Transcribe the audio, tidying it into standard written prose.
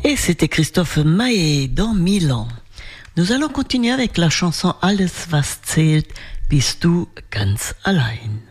Et c'était Christophe Maé dans Milan. Nous allons continuer avec la chanson Alles was zählt, bist du ganz allein.